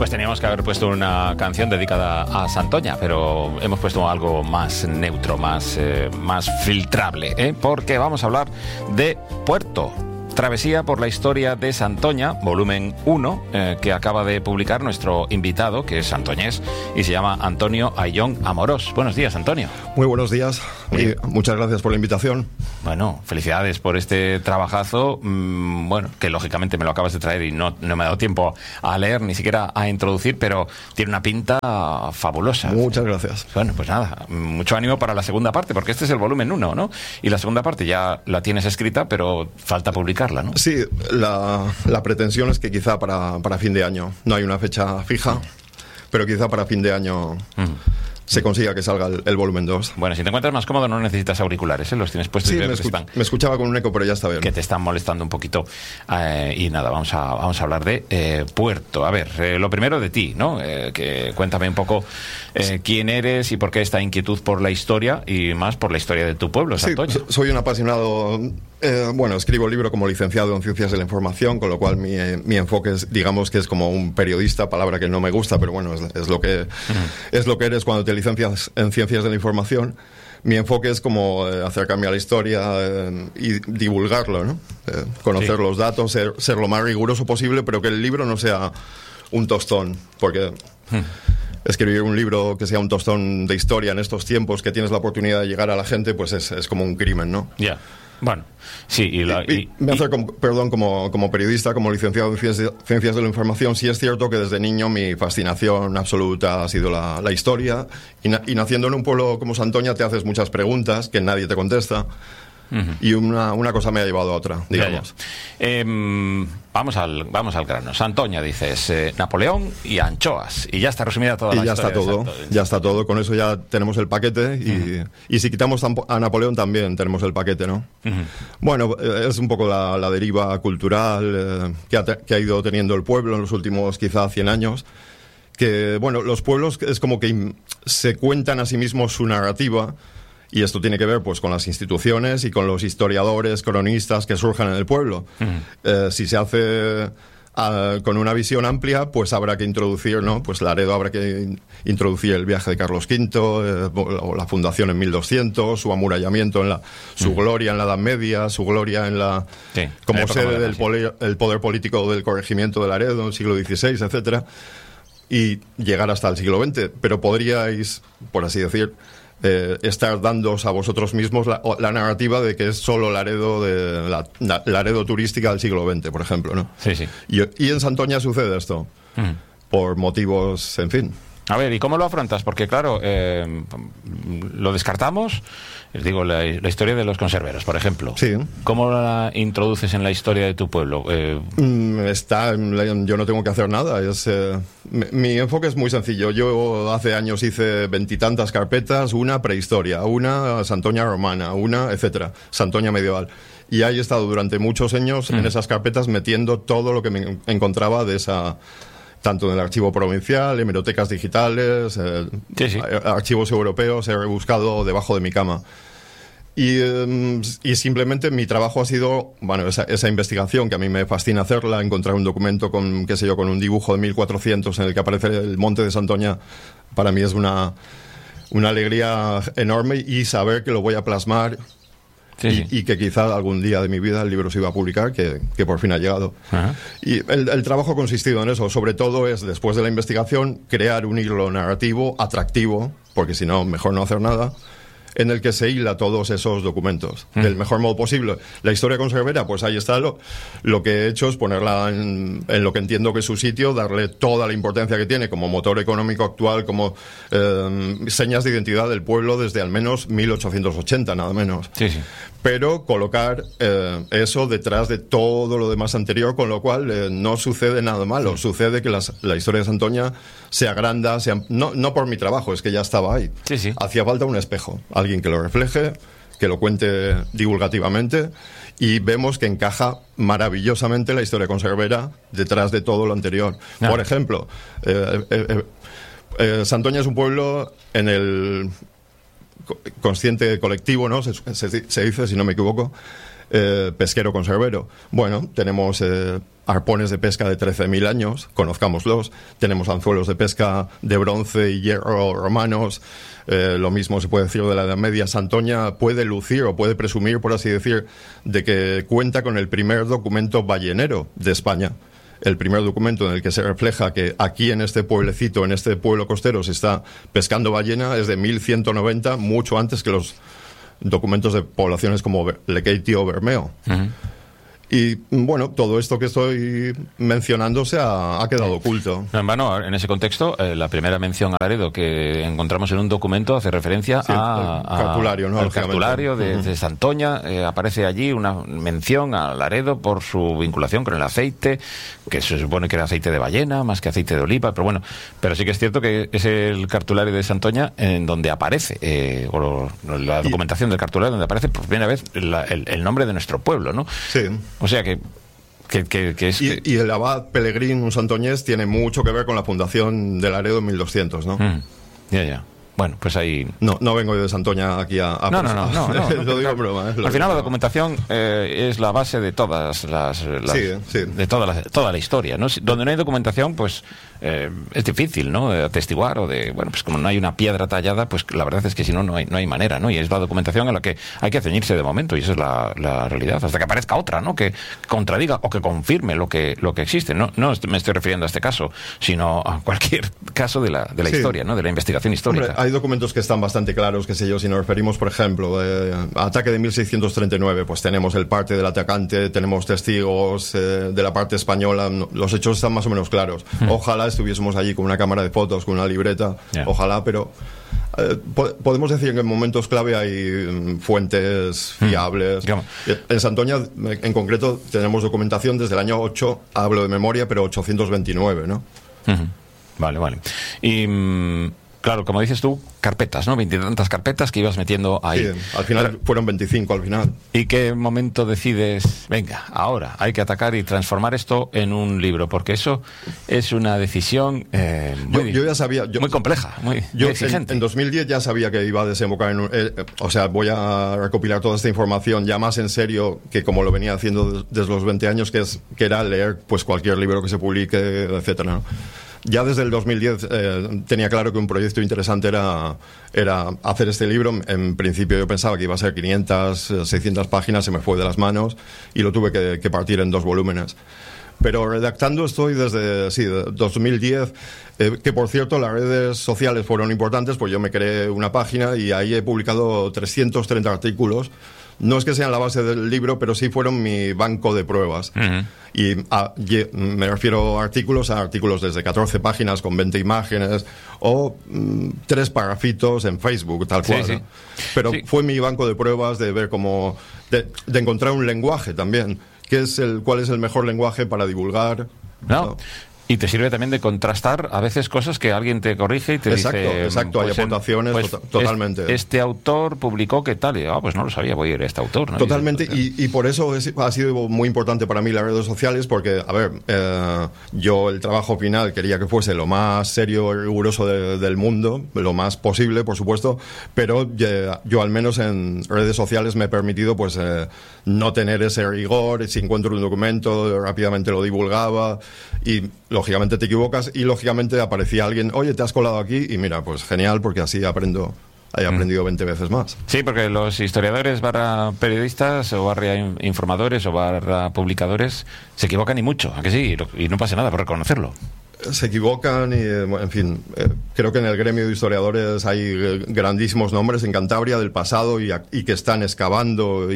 Pues teníamos que haber puesto una canción dedicada a Santoña, pero hemos puesto algo más neutro, más filtrable, porque vamos a hablar de Puerto. Travesía por la historia de Santoña, volumen 1, que acaba de publicar nuestro invitado, que es santoñés, y se llama Antonio Ayllón Amorós. Buenos días, Antonio. Muy buenos días y muchas gracias por la invitación. Bueno, felicidades por este trabajazo, que lógicamente me lo acabas de traer y no me ha dado tiempo a leer, ni siquiera a introducir, pero tiene una pinta fabulosa. Muchas gracias. Bueno, pues nada, mucho ánimo para la segunda parte, porque este es el volumen 1, ¿no? Y la segunda parte ya la tienes escrita, pero falta publicarla, ¿no? Sí, la pretensión es que quizá para fin de año, no hay una fecha fija, pero quizá para fin de año se consiga que salga el volumen 2. Bueno, si te encuentras más cómodo no necesitas auriculares, los tienes puestos. Sí, me escuchaba con un eco, pero ya está bien. Que te están molestando un poquito. Y nada, vamos a hablar de Puerto. A ver, lo primero de ti, ¿no? Que cuéntame un poco quién eres y por qué esta inquietud por la historia y más por la historia de tu pueblo, Santoña. Sí, soy un apasionado. Escribo el libro como licenciado en Ciencias de la Información, con lo cual mi enfoque es, digamos que es como un periodista, palabra que no me gusta, pero bueno, es lo que eres cuando te licencias en Ciencias de la Información. Mi enfoque es como acercarme a la historia y divulgarlo, ¿no? Conocer los datos, ser lo más riguroso posible, pero que el libro no sea un tostón, porque escribir un libro que sea un tostón de historia en estos tiempos que tienes la oportunidad de llegar a la gente, pues es como un crimen, ¿no? Ya. Bueno, sí, me acerco, perdón, como periodista, como licenciado en Ciencias de la Información, sí es cierto que desde niño mi fascinación absoluta ha sido la historia, y naciendo en un pueblo como Santoña te haces muchas preguntas que nadie te contesta, y una cosa me ha llevado a otra, digamos. Vamos al grano. Santoña, dices, Napoleón y anchoas, y ya está resumida toda la historia. Ya está todo, con eso ya tenemos el paquete, y si quitamos a Napoleón también tenemos el paquete, ¿no? Bueno, es un poco la deriva cultural que ha ido teniendo el pueblo en los últimos quizá 100 años, que, bueno, los pueblos es como que se cuentan a sí mismos su narrativa. Y esto tiene que ver pues con las instituciones y con los historiadores, cronistas que surjan en el pueblo. Si se hace con una visión amplia, pues habrá que introducir, ¿no? Pues Laredo habrá que introducir el viaje de Carlos V, o la fundación en 1200, su amurallamiento, su gloria en la Edad Media, su gloria como sede del poder político del corregimiento de Laredo en el siglo XVI, etcétera, y llegar hasta el siglo XX. Pero podríais, por así decir, estar dándoos a vosotros mismos la narrativa de que es solo Laredo, Laredo turística del siglo XX, por ejemplo, ¿no? Sí, sí. Y en Santoña sucede esto, por motivos, en fin. A ver, ¿y cómo lo afrontas? Porque, claro, lo descartamos. Les digo, la historia de los conserveros, por ejemplo. Sí. ¿Cómo la introduces en la historia de tu pueblo? Yo no tengo que hacer nada. Mi enfoque es muy sencillo. Yo hace años hice 20 y tantas carpetas, una prehistoria, una Santoña romana, una, etcétera, Santoña medieval. Y ahí he estado durante muchos años en esas carpetas metiendo todo lo que me encontraba de esa... tanto en el archivo provincial, hemerotecas digitales, archivos europeos, he rebuscado debajo de mi cama. Y simplemente mi trabajo ha sido, bueno, esa investigación que a mí me fascina hacerla, encontrar un documento con un dibujo de 1400 en el que aparece el monte de Santoña, para mí es una alegría enorme, y saber que lo voy a plasmar. Sí. Y que quizá algún día de mi vida el libro se iba a publicar, que por fin ha llegado. Ajá. Y el trabajo ha consistido en eso. Sobre todo es, después de la investigación, crear un hilo narrativo atractivo, porque si no, mejor no hacer nada, en el que se hila todos esos documentos del mejor modo posible. La historia conservera, pues ahí está. Lo que he hecho es ponerla en lo que entiendo que es su sitio, darle toda la importancia que tiene como motor económico actual, como señas de identidad del pueblo desde al menos 1880, nada menos. Sí, sí. Pero colocar eso detrás de todo lo demás anterior, con lo cual no sucede nada malo. Sucede que la historia de Santoña se agranda, no por mi trabajo, es que ya estaba ahí. Sí, sí. Hacía falta un espejo, alguien que lo refleje, que lo cuente divulgativamente, y vemos que encaja maravillosamente la historia conservera detrás de todo lo anterior. Por ejemplo, Santoña es un pueblo en el consciente colectivo, ¿no? Se dice, si no me equivoco, pesquero conservero. Bueno, tenemos arpones de pesca de 13.000 años, conozcámoslos. Tenemos anzuelos de pesca de bronce y hierro romanos. Lo mismo se puede decir de la Edad Media. Santoña puede lucir o puede presumir, por así decir, de que cuenta con el primer documento ballenero de España. El primer documento en el que se refleja que aquí en este pueblecito, en este pueblo costero, se está pescando ballena es de 1190, mucho antes que los documentos de poblaciones como Lekeitio o Bermeo. Uh-huh. Y bueno, todo esto que estoy mencionando se ha quedado oculto. No, en vano, en ese contexto, la primera mención a Laredo que encontramos en un documento hace referencia al cartulario, ¿no? Al cartulario de Santoña. Aparece allí una mención a Laredo por su vinculación con el aceite, que se supone que era aceite de ballena más que aceite de oliva, pero bueno, pero sí que es cierto que es el cartulario de Santoña en donde aparece, o la documentación del cartulario donde aparece por primera vez el nombre de nuestro pueblo, ¿no? Sí. O sea que es... Y el abad Pelegrín, un santoñés, tiene mucho que ver con la fundación de Laredo en 1200, ¿no? Ya. Bueno, pues ahí... No vengo yo de Santoña aquí a No. Lo digo en broma. Al final la documentación es la base de todas las sí. de toda la historia, ¿no? Donde no hay documentación, pues es difícil, ¿no? De atestiguar o de... Bueno, pues como no hay una piedra tallada, pues la verdad es que si no hay manera, ¿no? Y es la documentación a la que hay que ceñirse de momento, y esa es la realidad, hasta que aparezca otra, ¿no? Que contradiga o que confirme lo que existe. No me estoy refiriendo a este caso, sino a cualquier caso de la historia, ¿no? De la investigación histórica. Hombre, hay documentos que están bastante claros, qué sé yo, si nos referimos, por ejemplo, ataque de 1639, pues tenemos el parte del atacante, tenemos testigos de la parte española, los hechos están más o menos claros. Ojalá estuviésemos allí con una cámara de fotos, con una libreta, ojalá, pero podemos decir que en momentos clave hay fuentes fiables. En Santoña, en concreto, tenemos documentación desde el año 8, hablo de memoria, pero 829, ¿no? Vale. Y... Claro, como dices tú, carpetas, ¿no? 20 y tantas carpetas que ibas metiendo ahí. Sí, al final fueron 25 al final. ¿Y qué momento decides, venga, ahora hay que atacar y transformar esto en un libro? Porque eso es una decisión yo ya sabía, muy compleja, muy exigente. En 2010 ya sabía que iba a desembocar en o sea, voy a recopilar toda esta información ya más en serio que como lo venía haciendo desde los 20 años, que era leer pues cualquier libro que se publique, etcétera, ¿no? Ya desde el 2010 tenía claro que un proyecto interesante era hacer este libro. En principio yo pensaba que iba a ser 500, 600 páginas, se me fue de las manos y lo tuve que partir en 2 volúmenes. Pero redactando estoy desde 2010, que por cierto las redes sociales fueron importantes, pues yo me creé una página y ahí he publicado 330 artículos. No es que sean la base del libro, pero sí fueron mi banco de pruebas. Uh-huh. Y me refiero a artículos desde 14 páginas con 20 imágenes o 3 parrafitos en Facebook, tal cual. Sí. ¿No? Pero fue mi banco de pruebas de ver cómo... de encontrar un lenguaje también. ¿Cuál es el mejor lenguaje para divulgar? ¿No? Y te sirve también de contrastar a veces cosas que alguien te corrige y te dice... Exacto, pues hay aportaciones totalmente. Este autor publicó que tal, y pues no lo sabía, voy a ir a este autor, ¿no? Totalmente, y por eso ha sido muy importante para mí las redes sociales, porque, a ver, yo el trabajo final quería que fuese lo más serio y riguroso del mundo, lo más posible, por supuesto, pero yo al menos en redes sociales me he permitido pues no tener ese rigor. Si encuentro un documento, rápidamente lo divulgaba, y lógicamente te equivocas y lógicamente aparecía alguien, oye, te has colado aquí, y mira, pues genial, porque así he aprendido 20 veces más. Sí, porque los historiadores / periodistas o / informadores o / publicadores se equivocan y mucho, ¿a que sí? Y no pasa nada por reconocerlo. Se equivocan y, en fin, creo que en el gremio de historiadores hay grandísimos nombres en Cantabria del pasado y que están excavando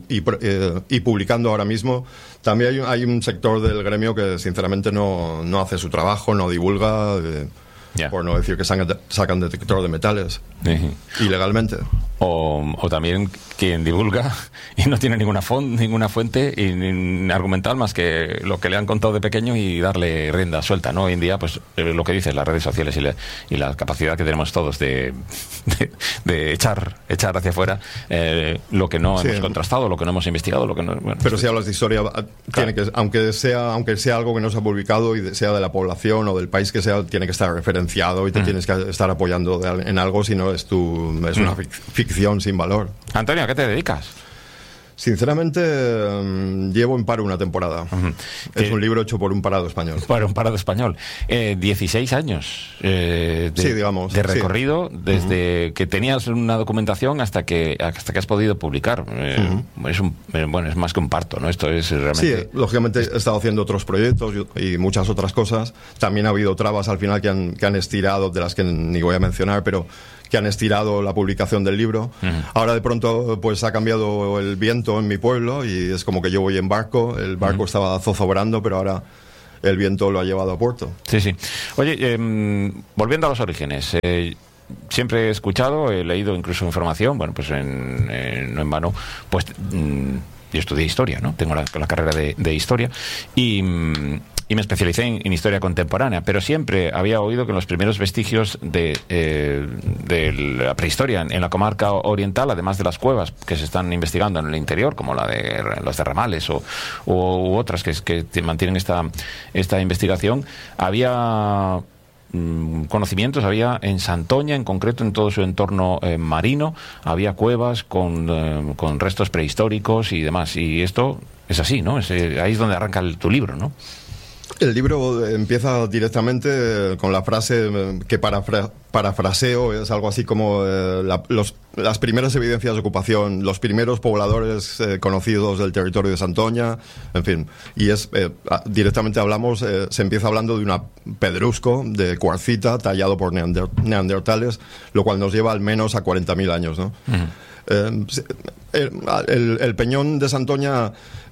y publicando ahora mismo. También hay un sector del gremio que sinceramente no hace su trabajo, no divulga, por no decir que sacan detector de metales ilegalmente. O también quien divulga y no tiene ninguna fuente y argumental más que lo que le han contado de pequeño y darle rienda suelta, ¿no? Hoy en día, pues lo que dices, las redes sociales y la capacidad que tenemos todos de echar hacia afuera lo que no hemos contrastado, lo que no hemos investigado, lo que no... Bueno, pero si hablas de historia, tiene que, aunque sea algo que no se ha publicado y sea de la población o del país que sea, tiene que estar referenciado y te tienes que estar apoyando en algo, si no es una ficción sin valor. Antonio, ¿a qué te dedicas? Sinceramente, llevo en paro una temporada. Es un libro hecho por un parado español. Para un parado español. 16 años sí, digamos, de recorrido, desde que tenías una documentación hasta que has podido publicar. Es más que un parto, ¿no? Esto es realmente... Sí, lógicamente he estado haciendo otros proyectos y muchas otras cosas. También ha habido trabas al final que han estirado, de las que ni voy a mencionar, pero que han estirado la publicación del libro. Ahora de pronto pues ha cambiado el viento en mi pueblo y es como que yo voy en barco, el barco estaba zozobrando, pero ahora el viento lo ha llevado a puerto. Sí, sí. Oye, volviendo a los orígenes, siempre he escuchado, he leído incluso información, bueno, pues no en vano, pues yo estudié historia, ¿no? Tengo la carrera de historia y me especialicé en historia contemporánea, pero siempre había oído que los primeros vestigios de la prehistoria en la comarca oriental, además de las cuevas que se están investigando en el interior, como la de los derramales u otras que mantienen esta investigación, había conocimientos, había en Santoña, en concreto en todo su entorno marino, había cuevas con restos prehistóricos y demás, y esto es así, ¿no? Ahí es donde arranca tu libro, ¿no? El libro empieza directamente con la frase que parafraseo, es algo así como las primeras evidencias de ocupación, los primeros pobladores conocidos del territorio de Santoña, en fin. Y directamente se empieza hablando de un pedrusco de cuarcita tallado por neandertales, lo cual nos lleva al menos a 40.000 años, ¿no? El Peñón de Santoña,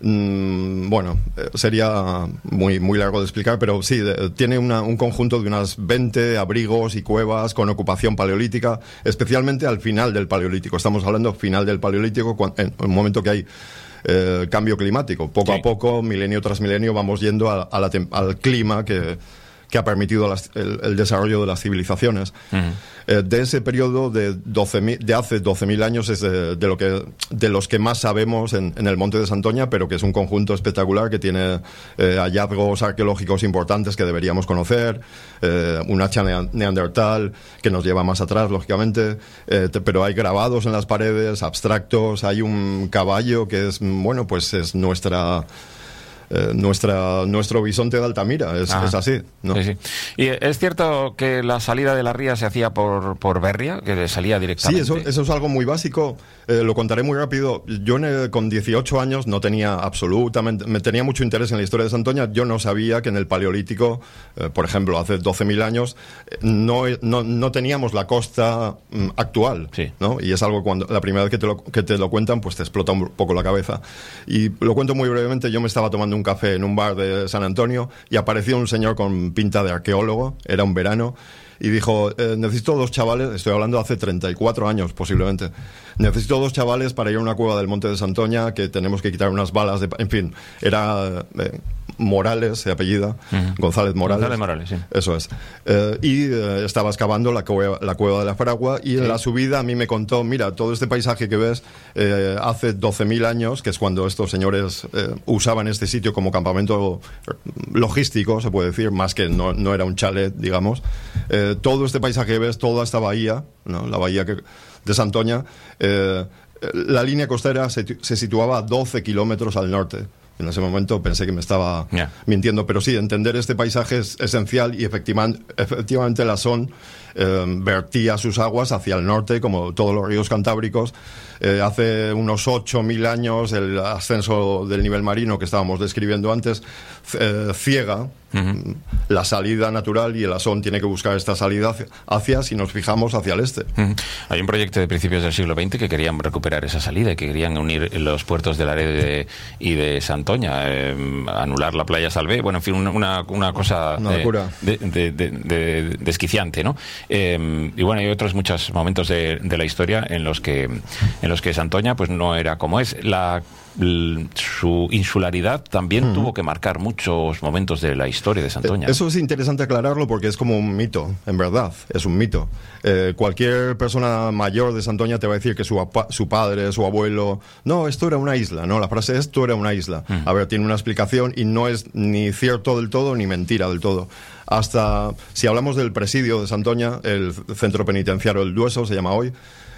sería muy, muy largo de explicar, pero sí, tiene un conjunto de unas 20 abrigos y cuevas con ocupación paleolítica, especialmente al final del Paleolítico. Estamos hablando final del Paleolítico, en un momento que hay cambio climático. Poco a poco, milenio tras milenio, vamos yendo al clima que ha permitido el desarrollo de las civilizaciones. De ese periodo de hace 12.000 años es de los que más sabemos en el Monte de Santoña, pero que es un conjunto espectacular que tiene hallazgos arqueológicos importantes que deberíamos conocer, un hacha neandertal que nos lleva más atrás, lógicamente, pero hay grabados en las paredes, abstractos, hay un caballo que es, pues es nuestro bisonte de Altamira, es así, ¿no? Sí, sí. Y es cierto que la salida de la ría se hacía por Berria, que salía directamente. Sí, eso es algo muy básico. Lo contaré muy rápido. Yo con 18 años no tenía me tenía mucho interés en la historia de Santoña. Yo no sabía que en el Paleolítico, por ejemplo, hace 12.000 años, no teníamos la costa actual, sí, ¿no? Y es algo la primera vez que te lo cuentan, pues te explota un poco la cabeza. Y lo cuento muy brevemente. Yo me estaba tomando un café en un bar de San Antonio y apareció un señor con pinta de arqueólogo, era un verano, y dijo, necesito 2 chavales, estoy hablando hace 34 años posiblemente, necesito 2 chavales para ir a una cueva del Monte de Santoña, que tenemos que quitar unas balas en fin, era Morales, se apellida, González Morales. González Morales, sí. Eso es. Estaba excavando la cueva de la Fragua y en la subida a mí me contó, mira, todo este paisaje que ves hace 12.000 años, que es cuando estos señores usaban este sitio como campamento logístico, se puede decir, más que no era un chalet, digamos. Todo este paisaje que ves, toda esta bahía, ¿no? La bahía de Santoña, la línea costera se situaba a 12 kilómetros al norte. En ese momento pensé que me estaba mintiendo, pero sí, entender este paisaje es esencial y efectivamente la Son vertía sus aguas hacia el norte, como todos los ríos cantábricos. Hace unos 8.000 años el ascenso del nivel marino que estábamos describiendo antes ciega la salida natural, y el Asón tiene que buscar esta salida si nos fijamos hacia el este. Hay un proyecto de principios del siglo XX que querían recuperar esa salida y que querían unir los puertos de Laredo y de Santoña, anular la playa Salvé, bueno, en fin, una cosa desquiciante, ¿no? Y bueno, hay otros muchos momentos de la historia en los que Santoña pues no era como es. Su insularidad también tuvo que marcar muchos momentos de la historia de Santoña. Eso es interesante aclararlo porque es como un mito, en verdad, es un mito. Cualquier persona mayor de Santoña te va a decir que su padre, su abuelo... No, esto era una isla, ¿no? La frase esto era una isla. A ver, tiene una explicación y no es ni cierto del todo ni mentira del todo. Hasta, si hablamos del presidio de Santoña, el centro penitenciario El Dueso se llama hoy,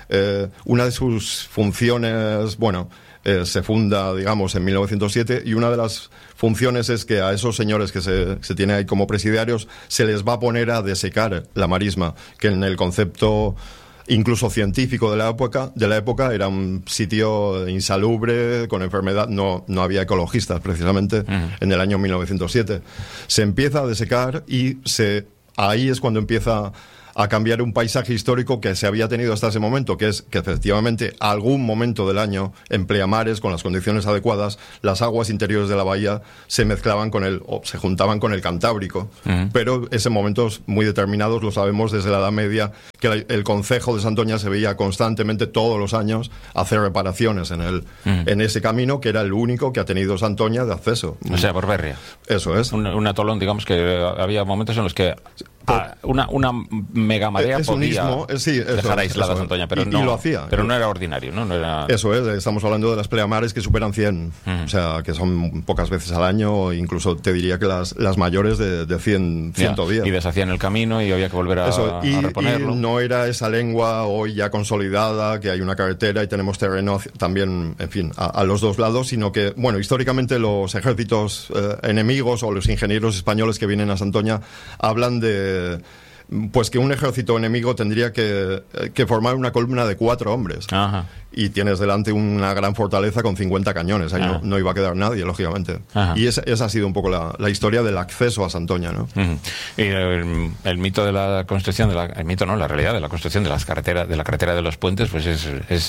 Una de sus funciones, se funda, digamos, en 1907, y una de las funciones es que a esos señores que se tiene ahí como presidiarios se les va a poner a desecar la marisma, que en el concepto incluso científico de la época era un sitio insalubre, con enfermedad, no había ecologistas precisamente en el año 1907. Se empieza a desecar y ahí es cuando empieza a cambiar un paisaje histórico que se había tenido hasta ese momento, que es que efectivamente algún momento del año, en pleamares, con las condiciones adecuadas, las aguas interiores de la bahía se mezclaban se juntaban con el Cantábrico. Pero ese momentos muy determinados, lo sabemos desde la Edad Media, que el concejo de Santoña se veía constantemente todos los años hacer reparaciones en ese camino, que era el único que ha tenido Santoña de acceso. O sea, por Berria. Eso es. Un atolón, digamos, que había momentos en los que una mega marea podía dejar aislada a Santoña, pero y lo hacía. Pero no era ordinario, ¿no? Eso es, estamos hablando de las pleamares que superan 100, o sea, que son pocas veces al año, incluso te diría que las mayores de 110. Y deshacían el camino y había que volver a reponerlo. Y no era esa lengua hoy ya consolidada, que hay una carretera y tenemos terreno también, en fin, a los dos lados, sino que, históricamente los ejércitos enemigos o los ingenieros españoles que vienen a Santoña hablan de pues que un ejército enemigo tendría que formar una columna de 4 hombres. Ajá. Y tienes delante una gran fortaleza con 50 cañones. Ahí no iba a quedar nadie, lógicamente. Ajá. Y esa ha sido un poco la historia del acceso a Santoña, ¿no? Y el mito de la construcción, la realidad de la construcción de la carretera de los puentes, pues es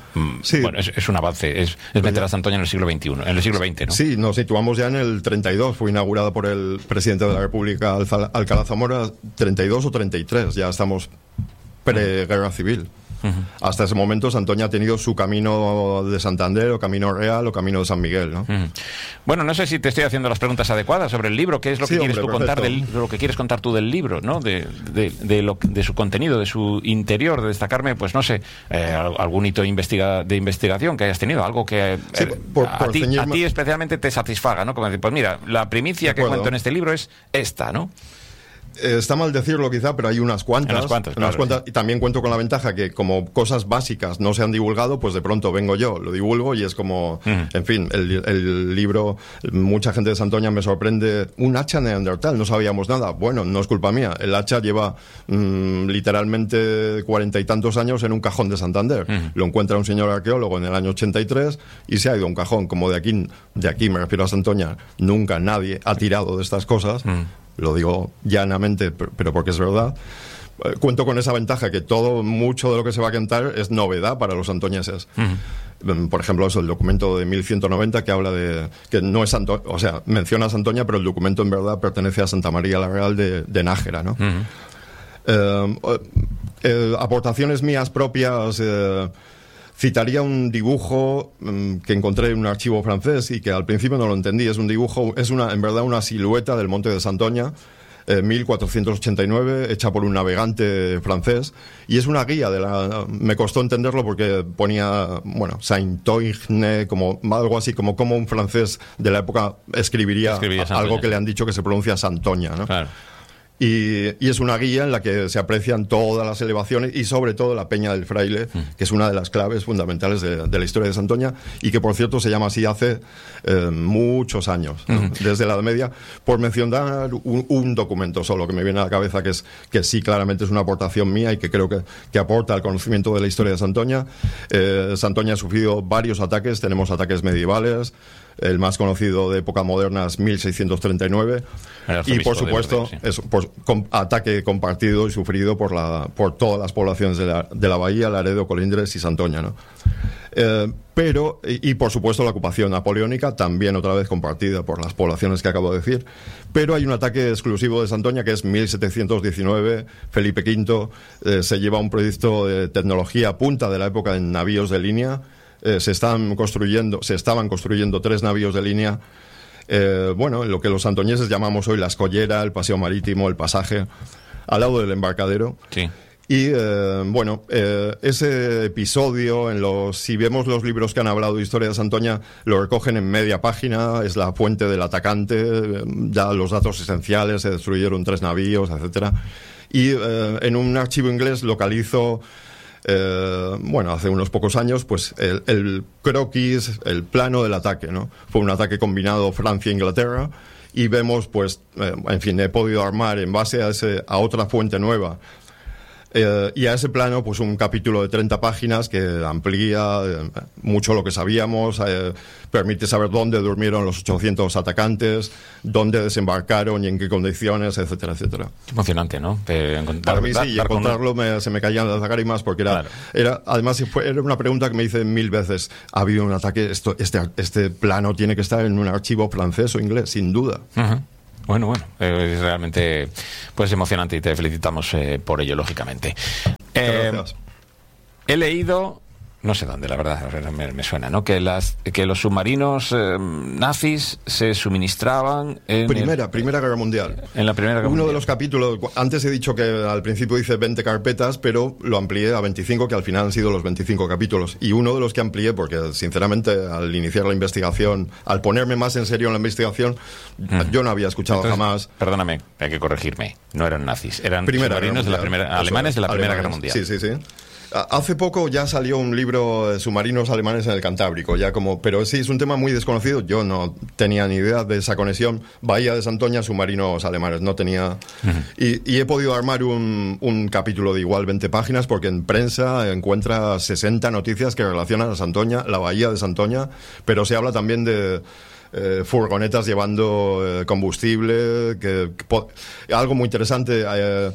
un avance. Es meter a Santoña en el siglo XXI, en el siglo XX, ¿no? Sí, nos situamos ya en el 32. Fue inaugurada por el presidente de la República, Alcalá Zamora, 32 o 33. Ya estamos pre-guerra civil. Hasta ese momento Santoña ha tenido su camino de Santander, o camino real, o camino de San Miguel, ¿no? Bueno, no sé si te estoy haciendo las preguntas adecuadas sobre el libro. ¿Qué es lo que quieres tú contar lo que quieres contar tú del libro, ¿no? De su contenido, de su interior, de destacarme, pues no sé, algún hito de investigación que hayas tenido, algo que a ti especialmente te satisfaga, ¿no? Como decir, pues mira, la primicia que cuento en este libro es esta, ¿no? Está mal decirlo quizá, pero hay unas cuantas. Claro. Y también cuento con la ventaja que como cosas básicas no se han divulgado, pues de pronto vengo yo, lo divulgo y es como, en fin, el libro, mucha gente de Santoña me sorprende, un hacha neandertal, no sabíamos nada. Bueno, no es culpa mía, el hacha lleva literalmente 40 y tantos años en un cajón de Santander. Lo encuentra un señor arqueólogo en el año 83 y se ha ido a un cajón. Como de aquí me refiero a Santoña, nunca nadie ha tirado de estas cosas. Lo digo llanamente, pero porque es verdad. Cuento con esa ventaja que mucho de lo que se va a contar es novedad para los santoñeses. Por ejemplo, el documento de 1190 que habla de que no es menciona a Santoña, pero el documento en verdad pertenece a Santa María la Real de Nájera, ¿no? Aportaciones mías propias. Citaría un dibujo que encontré en un archivo francés y que al principio no lo entendí. Es un dibujo, en verdad una silueta del monte de Santoña, 1489, hecha por un navegante francés, y es una guía me costó entenderlo porque ponía, Saint-Oigne, como algo así, como un francés de la época escribiría algo que le han dicho que se pronuncia Santoña, ¿no? Claro. Y es una guía en la que se aprecian todas las elevaciones y sobre todo la Peña del Fraile, que es una de las claves fundamentales de la historia de Santoña y que, por cierto, se llama así hace muchos años, ¿no? Desde la Edad Media, por mencionar un documento solo que me viene a la cabeza, que sí claramente es una aportación mía y que creo que aporta al conocimiento de la historia de Santoña. Santoña ha sufrido varios ataques, tenemos ataques medievales. El más conocido de época moderna es 1639 y por supuesto ataque compartido y sufrido por todas las poblaciones de la bahía, Laredo, Colindres y Santoña, ¿no? Pero por supuesto la ocupación napoleónica también otra vez compartida por las poblaciones que acabo de decir, pero hay un ataque exclusivo de Santoña que es 1719. Felipe V se lleva un proyecto de tecnología punta de la época en navíos de línea. Se estaban construyendo 3 navíos de línea, en lo que los santoñeses llamamos hoy la escollera, el paseo marítimo, el pasaje, al lado del embarcadero. Sí. Y ese episodio, si vemos los libros que han hablado de historia de Santoña, lo recogen en media página, es la fuente del atacante, da los datos esenciales, se destruyeron 3 navíos, etcétera. Y en un archivo inglés localizo bueno, hace unos pocos años, pues el croquis, el plano del ataque, ¿no? Fue un ataque combinado Francia-Inglaterra y vemos, pues, en fin, he podido armar en base a otra fuente nueva. Y a ese plano, pues un capítulo de 30 páginas que amplía mucho lo que sabíamos, permite saber dónde durmieron los 800 atacantes, dónde desembarcaron y en qué condiciones, etcétera, etcétera. Qué emocionante, ¿no? Para mí sí, y al contarlo se me caían las lágrimas porque además era una pregunta que me hice 1000 veces. ¿Ha habido un ataque? Este plano tiene que estar en un archivo francés o inglés, sin duda. Uh-huh. Bueno, es realmente pues emocionante y te felicitamos por ello, lógicamente. Gracias. He leído, no sé dónde, la verdad, me suena, ¿no? Que los submarinos nazis se suministraban en Primera Guerra Mundial. En la Primera Guerra Mundial. Uno de los capítulos, antes he dicho que al principio hice 20 carpetas, pero lo amplié a 25, que al final han sido los 25 capítulos. Y uno de los que amplié, porque sinceramente al iniciar la investigación, al ponerme más en serio en la investigación, yo no había escuchado jamás... Perdóname, hay que corregirme, no eran nazis, eran submarinos alemanes de la Primera Guerra Mundial. Sí. Hace poco ya salió un libro de submarinos alemanes en el Cantábrico, pero sí, es un tema muy desconocido. Yo no tenía ni idea de esa conexión. Bahía de Santoña, submarinos alemanes, no tenía... Y he podido armar un capítulo de igual 20 páginas porque en prensa encuentra 60 noticias que relacionan a Santoña, la Bahía de Santoña, pero se habla también de... furgonetas llevando combustible, algo muy interesante.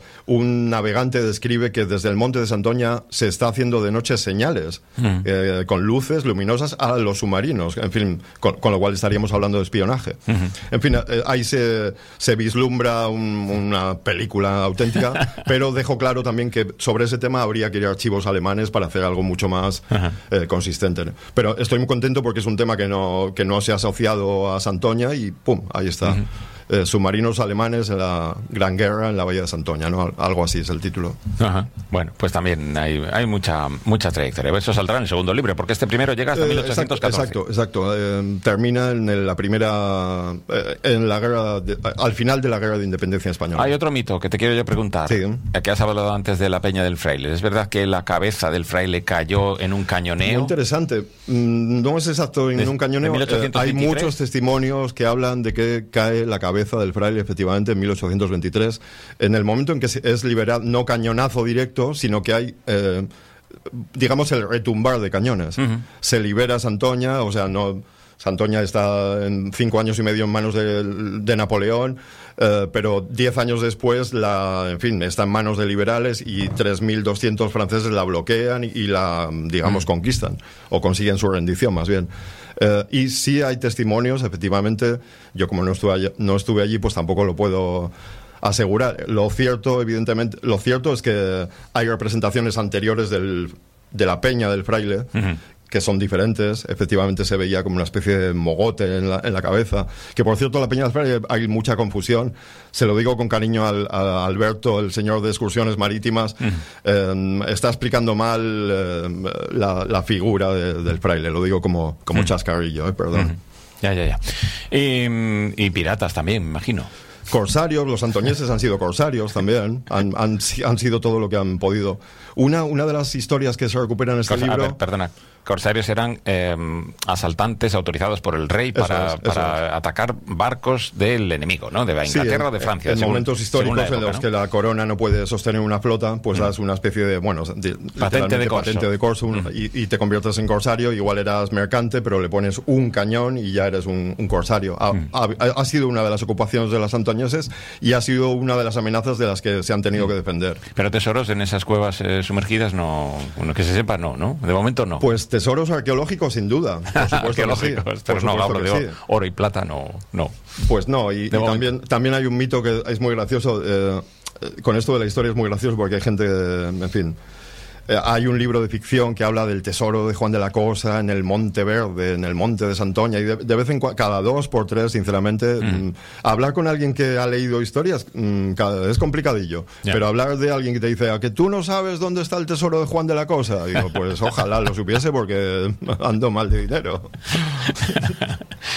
Un navegante describe que desde el monte de Santoña se está haciendo de noche señales con luces luminosas a los submarinos, en fin, con lo cual estaríamos hablando de espionaje. En fin, ahí se vislumbra una película auténtica, pero dejo claro también que sobre ese tema habría que ir a archivos alemanes para hacer algo mucho más consistente. Pero estoy muy contento porque es un tema que no se ha asociado a Santoña y ¡pum! Ahí está. Submarinos alemanes en la Gran Guerra en la Bahía de Santoña, ¿no? Algo así es el título. Ajá. Bueno, pues también hay mucha trayectoria. Eso saldrá en el segundo libro, porque este primero llega hasta 1814. Exacto. Termina en la primera... en la guerra al final de la Guerra de Independencia Española. Hay otro mito que te quiero yo preguntar. Sí. Que has hablado antes de la Peña del Fraile. ¿Es verdad que la cabeza del fraile cayó en un cañoneo? Muy interesante. No es exacto en un cañoneo. Hay muchos testimonios que hablan de que cae la cabeza del fraile efectivamente en 1823, en el momento en que es liberado, no cañonazo directo, sino que hay digamos el retumbar de cañones. Se libera Santoña, o sea, no... Santoña está en 5 años y medio en manos de Napoleón, pero 10 años después, en fin, está en manos de liberales y 3.200 franceses la bloquean y la, digamos, conquistan, o consiguen su rendición, más bien. Y sí hay testimonios, efectivamente, yo como no estuve allí, pues tampoco lo puedo asegurar. Lo cierto es que hay representaciones anteriores de la Peña del Fraile, que son diferentes. Efectivamente se veía como una especie de mogote en la cabeza, que por cierto la Peña del Fraile hay mucha confusión, se lo digo con cariño a Alberto, el señor de excursiones marítimas. Está explicando mal la figura del fraile, lo digo como chascarrillo, perdón. Ya. Y piratas también, me imagino. Corsarios, los santoñeses han sido corsarios también, han sido todo lo que han podido. Una de las historias que se recuperan en este libro... A ver, perdona, corsarios eran asaltantes autorizados por el rey para atacar barcos del enemigo, ¿no? De Inglaterra o de Francia. En momentos históricos en los que la corona no puede sostener una flota, pues das una especie de, patente de corso y te conviertes en corsario. Igual eras mercante, pero le pones un cañón y ya eres un corsario. Ha sido una de las ocupaciones de los santoñeses y ha sido una de las amenazas de las que se han tenido que defender. Pero tesoros en esas cuevas sumergidas no, que se sepa, no. De momento no. Pues tesoros arqueológicos sin duda, por supuesto. Arqueológicos, pero no hablo de oro y plata, no. Pues no, y también hay un mito que es muy gracioso, con esto de la historia es muy gracioso porque hay gente, en fin... Hay un libro de ficción que habla del tesoro de Juan de la Cosa en el Monte Verde, en el Monte de Santoña, y de vez en cuando, cada 2 por 3, sinceramente, hablar con alguien que ha leído historias es complicadillo. Pero hablar de alguien que te dice, ¿a que tú no sabes dónde está el tesoro de Juan de la Cosa? Digo, pues ojalá lo supiese porque ando mal de dinero.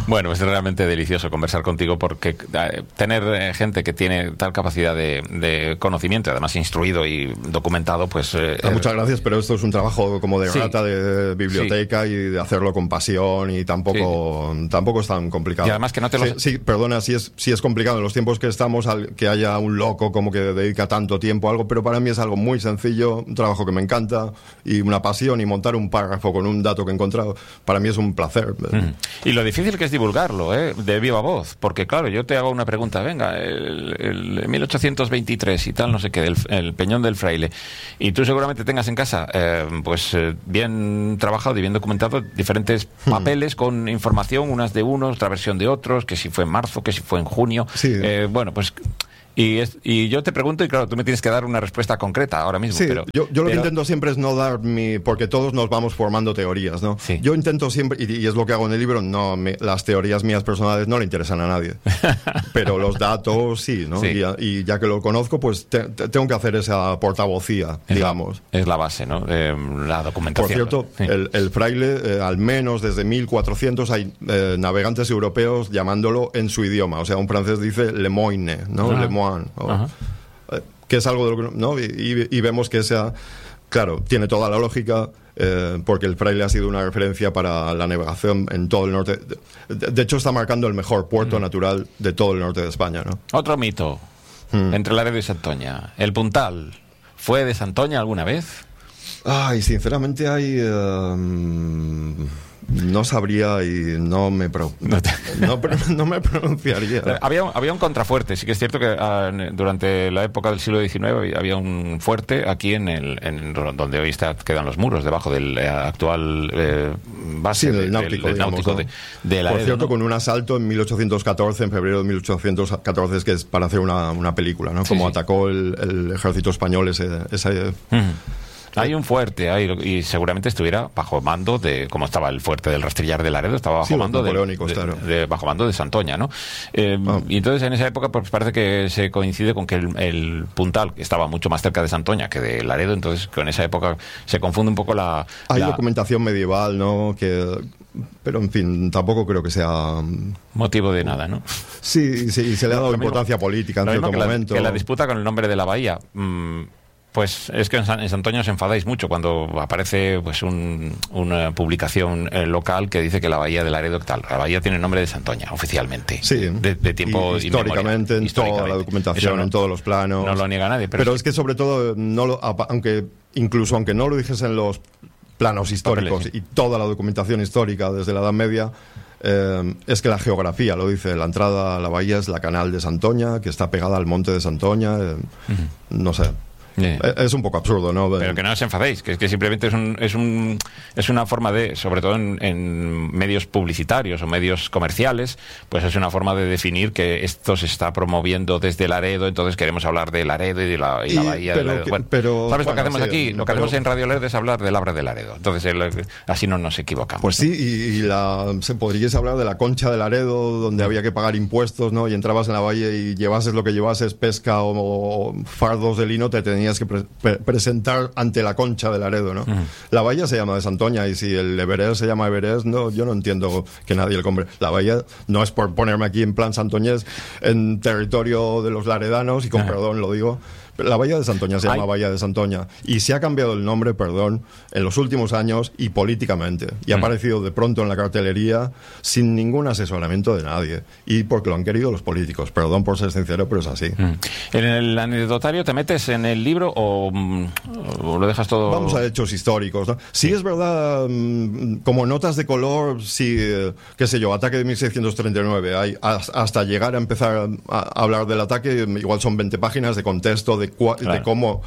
Bueno, es realmente delicioso conversar contigo porque tener gente que tiene tal capacidad de conocimiento, además instruido y documentado, pues... muchas gracias, pero esto es un trabajo como de rata de biblioteca y de hacerlo con pasión y tampoco es tan complicado. Y además que no te lo... Sí, perdona, si es complicado en los tiempos que estamos que haya un loco como que dedica tanto tiempo a algo, pero para mí es algo muy sencillo, un trabajo que me encanta y una pasión, y montar un párrafo con un dato que he encontrado, para mí es un placer. Y lo difícil que es divulgarlo, de viva voz, porque claro, yo te hago una pregunta, venga, el 1823 y tal, no sé qué, el Peñón del Fraile, y tú seguramente tengas en casa bien trabajado y bien documentado diferentes papeles con información, unas de unos, otra versión de otros, que si fue en marzo, que si fue en junio, bueno, pues... Y yo te pregunto, y claro, tú me tienes que dar una respuesta concreta ahora mismo. Sí, pero yo lo que intento siempre es no dar porque todos nos vamos formando teorías, ¿no? Sí. Yo intento siempre, y es lo que hago en el libro, las teorías mías personales no le interesan a nadie. Pero los datos sí, ¿no? Sí. Y ya que lo conozco, pues tengo que hacer esa portavocía, digamos. Es la base, ¿no? La documentación. Por cierto, sí. el fraile, al menos desde 1400 hay navegantes europeos llamándolo en su idioma. O sea, un francés dice Le Moine, ¿no? Le Moine. Que es algo de lo que, ¿no? Y vemos que claro, tiene toda la lógica, porque el fraile ha sido una referencia para la navegación en todo el norte. De hecho, está marcando el mejor puerto natural de todo el norte de España, ¿no? Otro mito entre Laredo y Santoña. ¿El Puntal fue de Santoña alguna vez? Ay, sinceramente no sabría y no me pronunciaría. Había un contrafuerte. Sí que es cierto que durante la época del siglo XIX había un fuerte aquí en donde hoy quedan los muros, debajo del actual base del náutico, de la Por cierto, ¿no? con un asalto en 1814, en febrero de 1814, que es para hacer una película, ¿no? Como atacó el ejército español ese Hay un fuerte, y seguramente estuviera bajo mando como estaba el fuerte del Rastrillar de Laredo, estaba bajo mando bajo mando de Santoña, ¿no? Y entonces en esa época pues parece que se coincide con que el Puntal estaba mucho más cerca de Santoña que de Laredo, entonces con esa época se confunde un poco Hay documentación medieval, ¿no? Pero en fin, tampoco creo que sea motivo de nada, ¿no? Sí, se le ha dado importancia política en cierto momento. Que la disputa con el nombre de la bahía... Pues es que en Santoña os enfadáis mucho cuando aparece pues una publicación local que dice que la bahía de Laredo tal. La bahía tiene nombre de Santoña, oficialmente. Sí, de tiempo históricamente, en toda la documentación, en todos los planos. No lo niega nadie. Pero es que sobre todo, aunque no lo dijese en los planos históricos y toda la documentación histórica desde la Edad Media, es que la geografía lo dice. La entrada a la bahía es la Canal de Santoña, que está pegada al monte de Santoña. No sé. Es un poco absurdo, ¿no? Pero que no os enfadéis, que es que simplemente es una forma de, sobre todo en medios publicitarios o medios comerciales, pues es una forma de definir que esto se está promoviendo desde Laredo, entonces queremos hablar de Laredo y de la bahía de Laredo. ¿Sabes lo que hacemos aquí? Lo que hacemos en Radio Lerdo es hablar del Abra de Laredo. Entonces así no nos equivocamos. Pues sí, se podríais hablar de la Concha de Laredo, donde había que pagar impuestos, ¿no? Y entrabas en la bahía y llevases lo que llevases, pesca o fardos de lino, te tenías que presentar ante la Concha de Laredo, ¿no? La bahía se llama de Santoña, y si el Everest se llama Everest, yo no entiendo que nadie le compre. La bahía no es por ponerme aquí en plan santoñés en territorio de los laredanos, y con perdón lo digo. La bahía de Santoña se llama bahía de Santoña, y se ha cambiado el nombre, en los últimos años y políticamente, y ha aparecido de pronto en la cartelería sin ningún asesoramiento de nadie, y porque lo han querido los políticos. Perdón por ser sincero, pero es así. ¿En el anecdotario te metes en el libro o lo dejas todo? Vamos a hechos históricos, ¿no? Sí, es verdad, como notas de color, sí, qué sé yo, ataque de 1639, hasta llegar a empezar a hablar del ataque, igual son 20 páginas de contexto, de cómo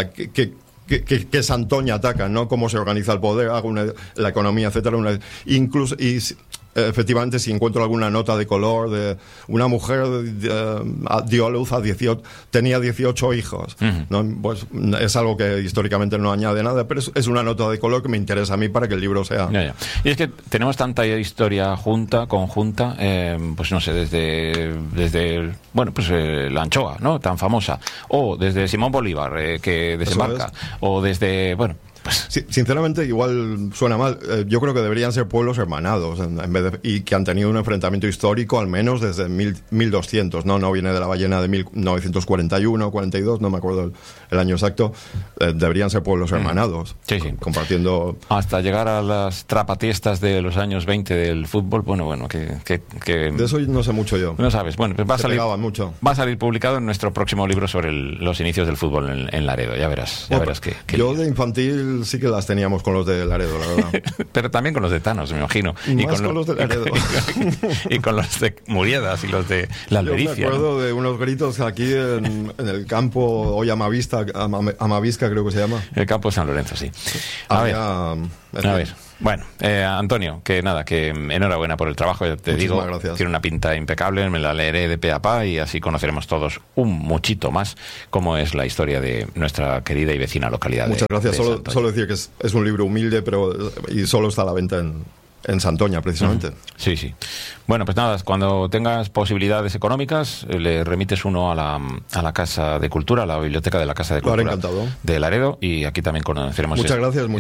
que Santoña ataca, ¿no? Cómo se organiza el poder, la economía, etcétera. Incluso, efectivamente, si encuentro alguna nota de color de una mujer dio a luz tenía 18 hijos, ¿no? Pues es algo que históricamente no añade nada, pero es una nota de color que me interesa a mí para que el libro sea... Ya. Y es que tenemos tanta historia conjunta, pues no sé, desde la anchoa, ¿no? Tan famosa, o desde Simón Bolívar, que desembarca, o desde, Pues. Sí, sinceramente, igual suena mal. Yo creo que deberían ser pueblos hermanados en vez de, y que han tenido un enfrentamiento histórico al menos desde 1200. No viene de la ballena de 1941, 42, no me acuerdo el año exacto. Deberían ser pueblos hermanados. Sí, sí. Compartiendo. Hasta llegar a las trapatiestas de los años 20 del fútbol, bueno, que de eso no sé mucho yo. No sabes. Bueno, pues va a salir publicado en nuestro próximo libro sobre los inicios del fútbol en Laredo. Ya verás que yo de infantil sí que las teníamos con los de Laredo, la verdad. Pero también con los de Thanos, me imagino. Y con los de Laredo. Y con los de Muriadas y los de la Albericia. Yo me acuerdo de unos gritos aquí en el campo, hoy Amavisca creo que se llama. El campo de San Lorenzo, sí. A ver. Bueno, Antonio, que enhorabuena por el trabajo, ya te digo, gracias. Tiene una pinta impecable, me la leeré de pe a pa y así conoceremos todos un muchito más cómo es la historia de nuestra querida y vecina localidad. Muchas gracias, solo decir que es un libro humilde, y solo está a la venta en Santoña, precisamente. Sí. Bueno, pues nada, cuando tengas posibilidades económicas, le remites uno a la Casa de Cultura, a la biblioteca de la Casa de Cultura encantado. de Laredo, y aquí también conoceremos. Muchas gracias.